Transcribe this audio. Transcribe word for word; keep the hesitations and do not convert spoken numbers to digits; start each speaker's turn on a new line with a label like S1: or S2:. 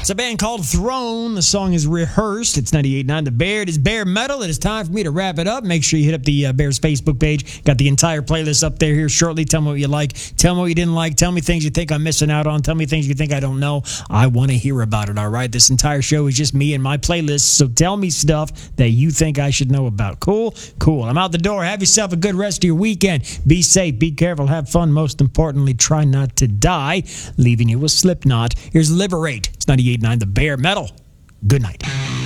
S1: It's a band called Throne. The song is Rehearsed. It's ninety-eight point nine The Bear. It is Bear Metal. It is time for me to wrap it up. Make sure you hit up the uh, Bears Facebook page. Got the entire playlist up there here shortly. Tell me what you like. Tell me what you didn't like. Tell me things you think I'm missing out on. Tell me things you think I don't know. I want to hear about it, all right? This entire show is just me and my playlist, so tell me stuff that you think I should know about. Cool? Cool. I'm out the door. Have yourself a good rest of your weekend. Be safe. Be careful. Have fun. Most importantly, try not to die. Leaving you with Slipknot. Here's Liberate. It's ninety-eight point nine The Bear Metal. Good night.